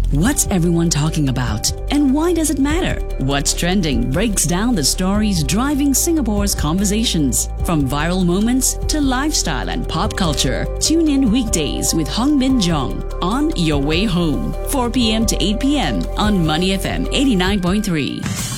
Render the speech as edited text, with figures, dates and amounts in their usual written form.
What's everyone talking about? And why does it matter? What's Trending breaks down the stories driving Singapore's conversations. From viral moments to lifestyle and pop culture. Tune in weekdays with Hong Min Jong on Your Way Home, 4 p.m. to 8 p.m. on Money FM 89.3.